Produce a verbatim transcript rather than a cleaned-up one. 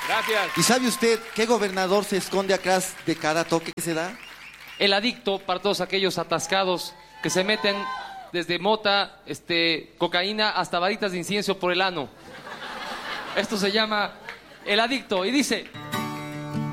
Gracias. ¿Y sabe usted qué gobernador se esconde atrás de cada toque que se da? El adicto para todos aquellos atascados que se meten desde mota, este, cocaína hasta varitas de incienso por el ano. Esto se llama el adicto y dice...